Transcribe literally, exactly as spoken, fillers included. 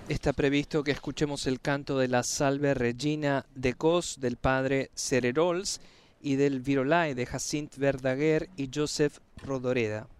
Está previsto que escuchemos el canto de la Salve Regina de Cos del padre Cererols y del Virolai de Jacint Verdaguer y Joseph Rodoreda.